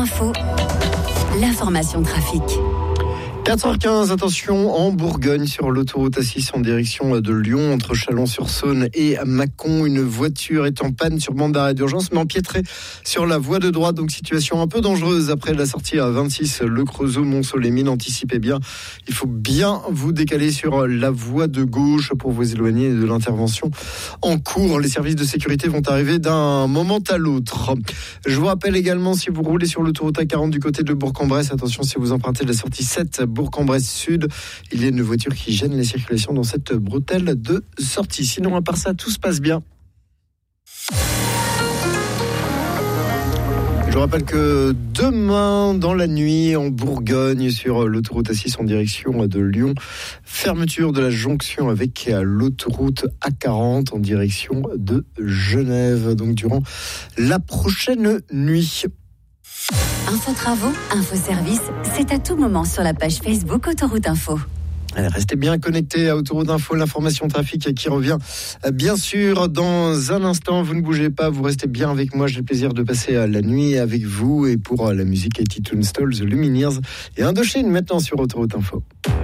Info, l'information trafic. 4h15, attention, en Bourgogne, sur l'autoroute A6 en direction de Lyon, entre Chalon-sur-Saône et Mâcon. Une voiture est en panne sur bande d'arrêt d'urgence, mais empietrée sur la voie de droite. Donc situation un peu dangereuse après la sortie à 26, Le Creusot, Mont-Soleil-Mines. Anticipez bien, il faut bien vous décaler sur la voie de gauche pour vous éloigner de l'intervention en cours. Les services de sécurité vont arriver d'un moment à l'autre. Je vous rappelle également, si vous roulez sur l'autoroute A40 du côté de Bourg-en-Bresse, attention, si vous empruntez la sortie 7, Bourg-en-Bresse Sud, il y a une voiture qui gêne les circulations dans cette bretelle de sortie. Sinon, à part ça, tout se passe bien. Je vous rappelle que demain, dans la nuit, en Bourgogne, sur l'autoroute A6 en direction de Lyon, fermeture de la jonction avec l'autoroute A40 en direction de Genève. Donc, durant la prochaine nuit. Info travaux, info service, c'est à tout moment sur la page Facebook Autoroute Info. Allez, restez bien connectés à Autoroute Info, l'information trafic qui revient bien sûr dans un instant. Vous ne bougez pas, vous restez bien avec moi. J'ai le plaisir de passer la nuit avec vous. Et pour la musique, 82 Stalls, The Lumineers et Indochine maintenant sur Autoroute Info.